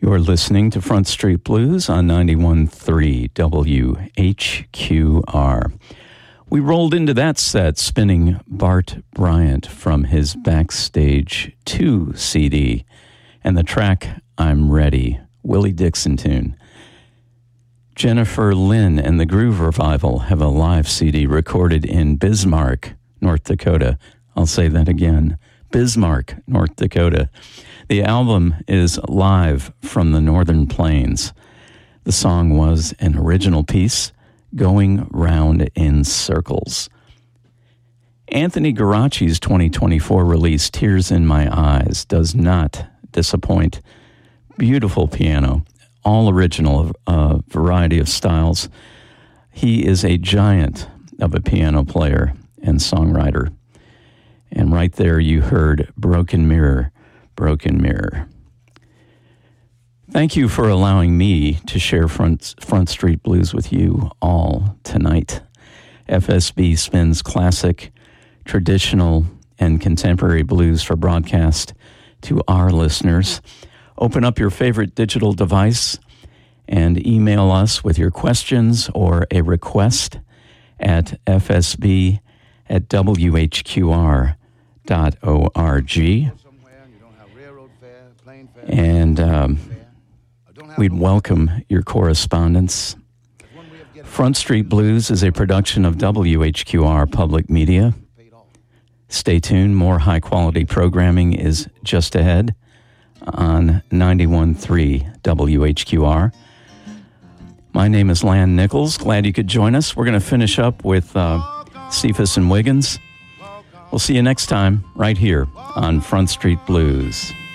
You're listening to Front Street Blues on 91.3 WHQR. We rolled into that set spinning Bart Bryant from his Backstage 2 CD and the track I'm Ready, Willie Dixon tune. Jennifer Lynn and the Groove Revival have a live CD recorded in Bismarck, North Dakota. I'll say that again, Bismarck, North Dakota. The album is live from the Northern Plains. The song was an original piece, Going Round in Circles. Anthony Garachi's 2024 release, Tears in My Eyes, does not disappoint. Beautiful piano, all original, a variety of styles. He is a giant of a piano player and songwriter. And right there you heard Broken Mirror, Broken Mirror. Thank you for allowing me to share Front Street Blues with you all tonight. FSB spins classic, traditional, and contemporary blues for broadcast to our listeners. Open up your favorite digital device and email us with your questions or a request at fsb@whqr.org. And we'd welcome your correspondence. Front Street Blues is a production of WHQR Public Media. Stay tuned, more high-quality programming is just ahead on 91.3 WHQR. My name is Lan Nichols. Glad you could join us. We're going to finish up with Cephas and Wiggins. We'll see you next time right here on Front Street Blues.